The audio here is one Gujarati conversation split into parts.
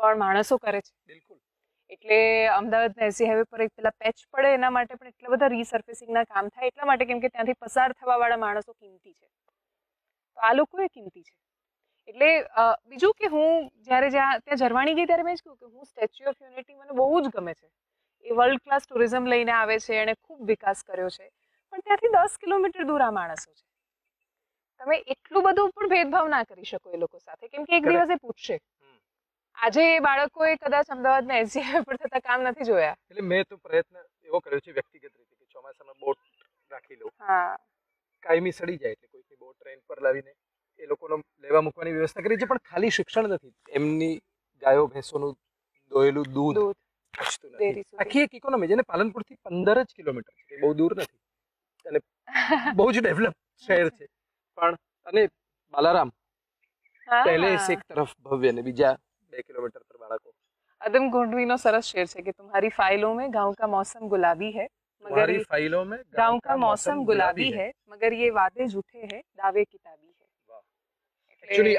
કોણ માણસો કરે છે. બિલકુલ. એટલે અમદાવાદના એસજી હાઈવે પર એક પેલા પેચ પડે એના માટે પણ એટલા બધા રીસર્ફેસિંગના કામ થાય એટલા માટે કેમ કે ત્યાંથી પસાર થવા વાળા માણસો કિંમતી છે, તો આ લોકો એ કિંમતી છે. એટલે બીજું કે હું જ્યારે ત્યાં ઝરવાણી ગઈ ત્યારે મેં જ કહ્યું કે હું સ્ટેચ્યુ ઓફ યુનિટી મને બહુ જ ગમે છે. એ વર્લ્ડ ક્લાસ ટુરિઝમ લઈને આવે છે, એણે ખૂબ વિકાસ કર્યો છે, પણ ત્યાંથી 10 કિલોમીટર દૂર આ માણસો છે. તમે એટલું બધું પણ ભેદભાવ ના કરી શકો એ લોકો સાથે, કેમ કે એક દિવસે પૂછશે. આજે એ બાળકોએ કદાચ અમદાવાદના એસજી હાઈવે પર થતા કામ નથી જોયા. એટલે મેં તો પ્રયત્ન એવો કર્યો છે વ્યક્તિગત રીતે કે ચોમાસામાં બોટ રાખી લઉં. કાયમી સડી જાય એટલે કોઈની બોટ ટ્રેન પર લાવીને એ લોકોનો લેવા મૂકવાની વ્યવસ્થા કરી છે, પણ ખાલી શિક્ષણ નથી, એમની ગાયો ભેંસોનું દોયેલું દૂધ પહોંચતું નથી. આખી એક ઇકોનોમી જેને પાલનપુરથી 15 જ કિલોમીટર છે, બહુ દૂર નથી અને બહુ જ ડેવલપ શહેર છે, પણ અને બાલારામ પહેલે એક તરફ ભવ્ય ને બીજા 2 કિલોમીટર પર બાળકો. अदम गोंडवीनो सरस शेर है कि तुम्हारी फाइलों में गांव का मौसम गुलाबी है, मगर फाइलों में गांव का मौसम गुलाबी है, मगर ये वादे झूठे हैं, दावे किताबी है. एक्चुअली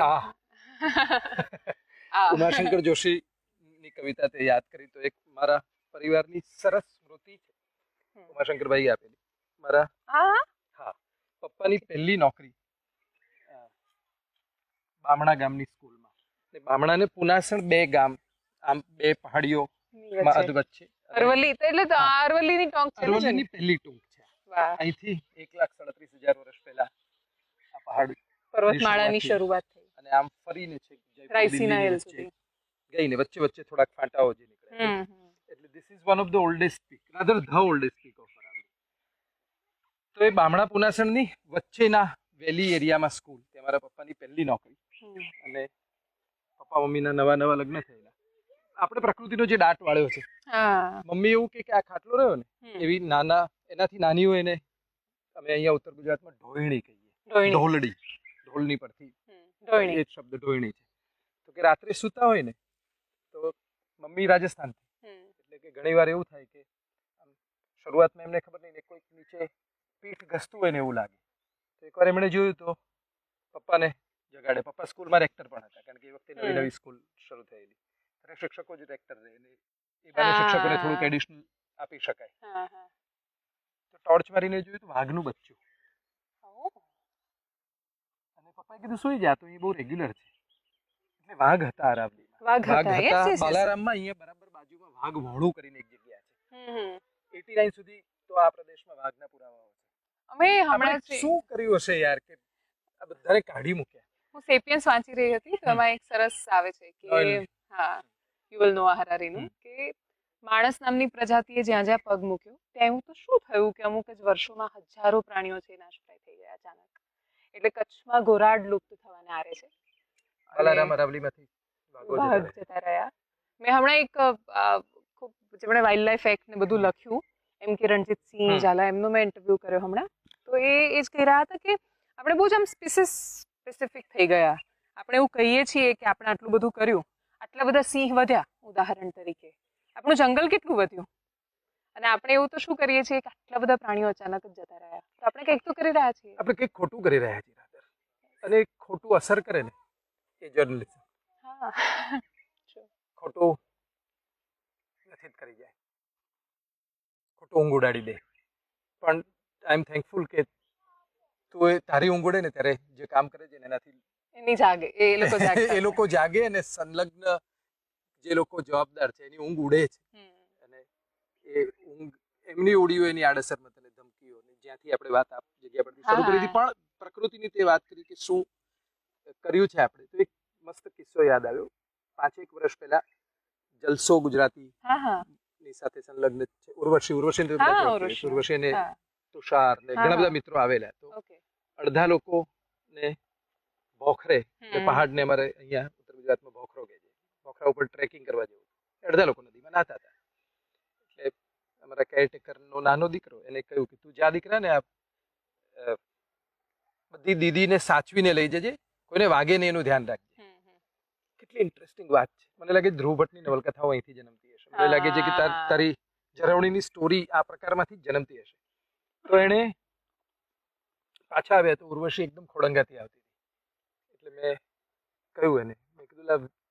ઉમાશંકર જોશી ની કવિતા તે યાદ કરી તો એક મારા પરિવારની સરસ સ્મૃતિ છે, ઉમાશંકરભાઈ આપેલી. મારા પપ્પાની પહેલી નોકરી બામણા ગામની સ્કૂલમાં. બામણા ને પુનાસણ 2 ગામ, આમ 2 પહાડીઓ વચ્ચે. અરવલ્લી એટલે તો અરવલ્લીની ટોંક છે, અરવલ્લીની પહેલી ટોંક છે. અહીંથી 1,37,000 વર્ષ પહેલા આ પહાડ પર્વતમાળાની શરૂઆત થઈ અને આમ ફરીને છે રાયસીના હિલ સુધી ગઈને વચ્ચે વચ્ચે થોડાક ફાંટાઓ જે નીકળે. એટલે this is one of the oldest peak, rather the oldest peak of Aravalli. તો એ બામણા પુનાસણની વચ્ચેના વેલી એરિયામાં સ્કૂલ, તે મારા પપ્પાની પહેલી નોકરી. અને પપ્પા મમ્મીના નવા લગ્ન થયેલા. આપણે પ્રકૃતિનો જે દાટ વાળ્યો છે, મમ્મી એવું કે આ ખાટલો રહ્યો ને એવી એનાથી નાની હોય એને અમે અહીંયા ઉત્તર ગુજરાતમાં ઢોયણી કહીએ, ઢોલડી, ઢોલની પરથી એ જ શબ્દ ઢોયણી છે. તો કે રાત્રે સૂતા હોય ને તો મમ્મી રાજસ્થાનથી, એટલે કે ઘણી વાર એવું થાય કે શરૂઆતમાં એમને ખબર નહીં કોઈક નીચે પીઠ ઘસતું હોય ને એવું લાગે. તો એકવાર એમણે જોયું તો પપ્પાને જગાડે. પપ્પા સ્કૂલમાં રેક્ટર પણ હતા, કારણ કે એ વખતે નવી સ્કૂલ શરૂ થયેલી, ત્યારે શિક્ષકો જ રેક્ટર રહે, એ બાને શિક્ષકોને થોડુંક એડિશનલ આપી શકાય. તો ટોર્ચ મારીને જોયું તો વાઘનું બચ્ચું. અને પપ્પાએ કીધું સુઈ જા, તો એ બહુ રેગ્યુલર છે. એટલે વાઘ હતા અરાવલીમાં, વાઘ હતા બાલારામમાં. અહીંયા બરાબર બાજુમાં વાઘ વોણું કરીને એક જગ્યા છે. 89 સુધી તો આ પ્રદેશમાં વાઘના પુરાવાઓ છે. અમે હમણાં શું કર્યું હશે યાર કે આ બધાને કાઢી મૂક્યા. હું સેપિયન્સ વાંચી રહી હતી, તો એમાં એક સરસ આવે છે કે યુવલ નોઆ હરારીનું કે માણસ નામની પ્રજાતિએ જ્યાં જ્યાં પગ મૂક્યો ત્યાં એવું તો શું થયું કે અમુક જ વર્ષોમાં હજારો પ્રાણીઓ છે નાશપ્રાય થઈ ગયા અચાનક. એટલે કચ્છમાં ઘોરાડ લુપ્ત થવાને આરે છે, બાલારામ અરાવલીમાંથી વાઘ જતા રહ્યા. મેં હમણાં એક ખૂબ જેમણે વાઇલ્ડ લાઈફ એક્ટ ને બધું લખ્યું, એમ કે રણજીતસિંહ ઝાલા, એમનો મેં ઇન્ટરવ્યુ કર્યો હમણાં. તો એ જ કહી રહ્યા હતા કે આપણે બહુ જ આમ સ્પેસિફિક થઈ ગયા. આપણે એવું કહીએ છીએ કે આપણે આટલું બધું કર્યું, આટલા બધા સિંહ વધ્યા ઉદાહરણ તરીકે, આપણું જંગલ કેટલું વધ્યું, અને આપણે એવું તો શું કરીએ છીએ કે આટલા બધા પ્રાણીઓ અચાનક જ જતા રહ્યા. તો આપણે કંઈક તો કરી રહ્યા છીએ, આપણે કંઈક ખોટું કરી રહ્યા છીએ, અને ખોટું અસર કરે ને એ જર્નલિઝમ ખોટું વ્યથિત કરી જાય, ખોટું ઊંઘ ઉડાડી દે. પણ આઈ એમ થેન્કફુલ કે તું એ તારી ઊંઘ ઉડે ને ત્યારે જે કામ કરે છે એનાથી એ લોકો જાગે અને સંલગ્ન જે લોકો જવાબદાર છે એની ઊંઘ ઉડે છે. અને એ ઊંઘ એમની ઉડી હોય એની આડઅસરમાં તને ધમકીઓ, જ્યાંથી આપણે વાત આ જગ્યા પરથી શરૂ કરી હતી, પણ પ્રકૃતિની તે વાત કરી કે શું કર્યું છે આપણે. તો એક મસ્ત કિસ્સો યાદ આવ્યો. 5-1 વર્ષ પહેલા જલસો ગુજરાતી ની સાથે સંલગ્ન છે ઉર્વશી ને તુષાર ને ઘણા બધા મિત્રો આવેલા. તો અડધા લોકો ને ભોખરે, પહાડ ને અમારે અહીંયા ઉત્તર ગુજરાતમાં ભોખરો કહે છે, ભોખરા ઉપર ટ્રેકિંગ કરવા જેવું. અડધા લોકો નદીમાં નાતા હતા. એટલે અમારા કેરટેકર નો નાનો દીકરો એને કહ્યું કે તું જા દીકરા ને આ બધી દીદીને સાચવીને લઈ જજે, કોઈને વાગે નહીં એનું ધ્યાન રાખજે. કેટલી ઇન્ટરેસ્ટિંગ વાત છે. મને લાગે ધ્રુવ ભટ્ટની નવલકથાઓ અહીંથી જન્મતી હશે. મને લાગે છે કે તારી જરવણીની સ્ટોરી આ પ્રકારમાંથી જ જન્મતી હશે. તો એને પાછા આવ્યા તો ઉર્વશી એકદમ ખોડંગાથી આવતી હતી. એટલે મેં કહ્યું એને, મેં કીધું